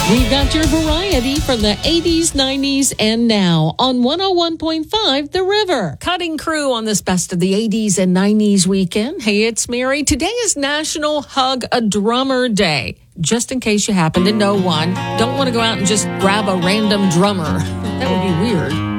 We've got your variety from the 80s, 90s, and now on 101.5 The River. Cutting crew on this Best of the 80s and 90s weekend. Hey, it's Mary. Today is National Hug a Drummer Day. Just in case you happen to know one, don't want to go out and just grab a random drummer. That would be weird.